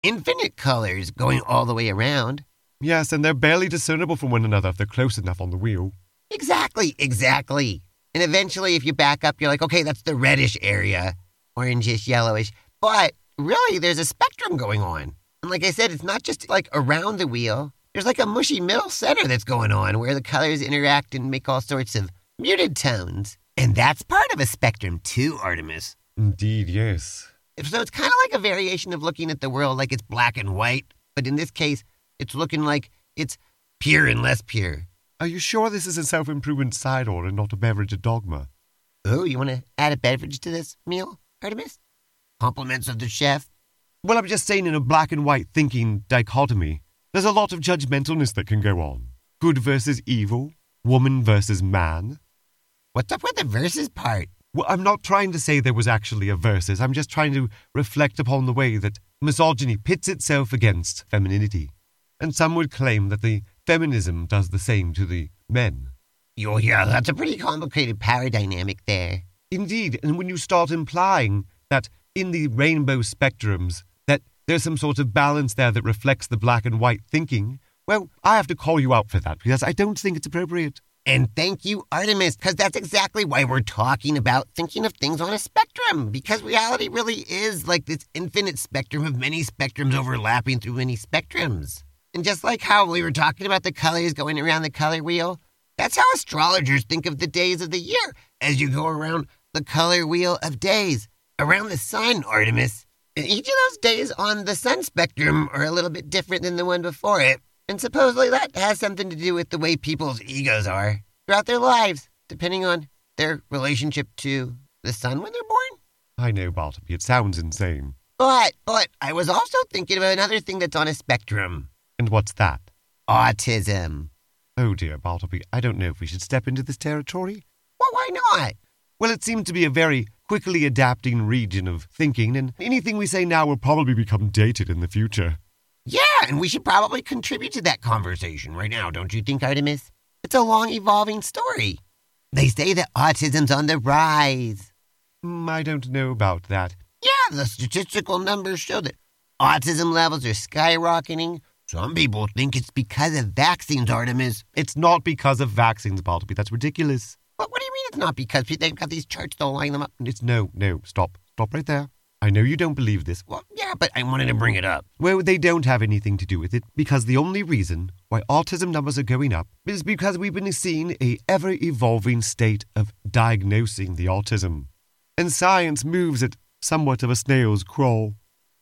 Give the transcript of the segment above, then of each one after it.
infinite colors going all the way around. Yes, and they're barely discernible from one another if they're close enough on the wheel. Exactly. And eventually, if you back up, you're like, okay, that's the reddish area, orangish, yellowish. But really, there's a spectrum going on. And like I said, it's not just like around the wheel. There's like a mushy middle center that's going on where the colors interact and make all sorts of muted tones. And that's part of a spectrum too, Artemis. Indeed, yes. So it's kind of like a variation of looking at the world like it's black and white. But in this case, it's looking like it's pure and less pure. Are you sure this is a self-improvement side order and not a beverage of dogma? Oh, you want to add a beverage to this meal, Artemis? Compliments of the chef? Well, I'm just saying in a black and white thinking dichotomy, there's a lot of judgmentalness that can go on. Good versus evil, woman versus man. What's up with the versus part? Well, I'm not trying to say there was actually a versus. I'm just trying to reflect upon the way that misogyny pits itself against femininity. And some would claim that the feminism does the same to the men. Oh, yeah, that's a pretty complicated power dynamic there. Indeed, and when you start implying that in the rainbow spectrums that there's some sort of balance there that reflects the black and white thinking, well, I have to call you out for that because I don't think it's appropriate. And thank you, Artemis, because that's exactly why we're talking about thinking of things on a spectrum, because reality really is like this infinite spectrum of many spectrums overlapping through many spectrums. And just like how we were talking about the colors going around the color wheel, that's how astrologers think of the days of the year as you go around the color wheel of days around the sun, Artemis. And each of those days on the sun spectrum are a little bit different than the one before it. And supposedly that has something to do with the way people's egos are throughout their lives, depending on their relationship to the sun when they're born. I know, Bartleby, it sounds insane. But I was also thinking about another thing that's on a spectrum. And what's that? Autism. Oh dear, Bartleby, I don't know if we should step into this territory. Well, why not? Well, it seems to be a very quickly adapting region of thinking, and anything we say now will probably become dated in the future. Yeah, and we should probably contribute to that conversation right now, don't you think, Artemis? It's a long evolving story. They say that autism's on the rise. I don't know about that. Yeah, the statistical numbers show that autism levels are skyrocketing. Some people think it's because of vaccines, Artemis. It's not because of vaccines, Bartleby. That's ridiculous. But what do you mean it's not because they've got these charts to line them up? It's no, stop. Stop right there. I know you don't believe this. Well, yeah, but I wanted to bring it up. Well, they don't have anything to do with it, because the only reason why autism numbers are going up is because we've been seeing a ever-evolving state of diagnosing the autism. And science moves at somewhat of a snail's crawl.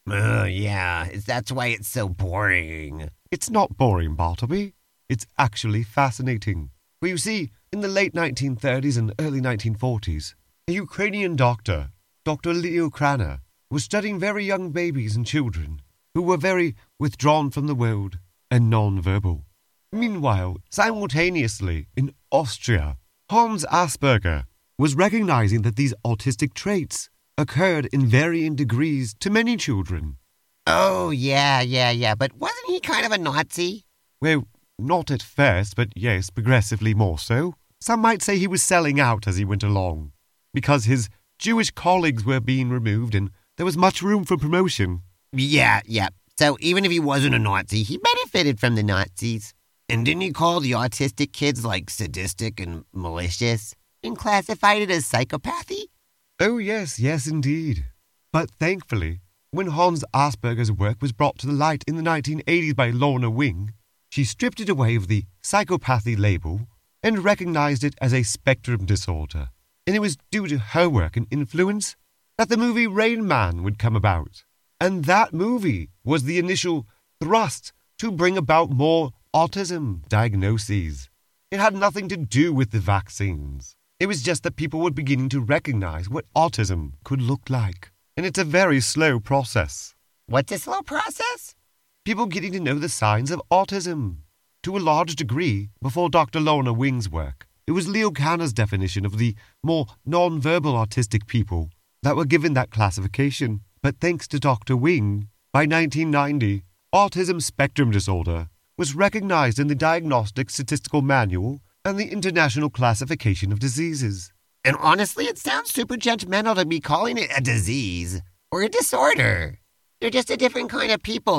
Yeah, that's why it's so boring. It's not boring, Bartleby. It's actually fascinating. Well, you see, in the late 1930s and early 1940s, a Ukrainian doctor, Dr. Leo Kraner, was studying very young babies and children who were very withdrawn from the world and non-verbal. Meanwhile, simultaneously, in Austria, Hans Asperger was recognizing that these autistic traits occurred in varying degrees to many children. Oh, yeah. But wasn't he kind of a Nazi? Well, not at first, but yes, progressively more so. Some might say he was selling out as he went along, because his Jewish colleagues were being removed and there was much room for promotion. Yeah. So even if he wasn't a Nazi, he benefited from the Nazis. And didn't he call the autistic kids like sadistic and malicious and classified it as psychopathy? Oh, yes, indeed. But thankfully, when Hans Asperger's work was brought to the light in the 1980s by Lorna Wing, she stripped it away of the psychopathy label and recognized it as a spectrum disorder. And it was due to her work and influence that the movie Rain Man would come about. And that movie was the initial thrust to bring about more autism diagnoses. It had nothing to do with the vaccines. It was just that people were beginning to recognize what autism could look like. And it's a very slow process. What's a slow process? People getting to know the signs of autism. To a large degree, before Dr. Lorna Wing's work, it was Leo Kanner's definition of the more non-verbal autistic people that were given that classification. But thanks to Dr. Wing, by 1990, autism spectrum disorder was recognized in the Diagnostic Statistical Manual and the International Classification of Diseases. And honestly, it sounds super judgmental to be calling it a disease or a disorder. They're just a different kind of people.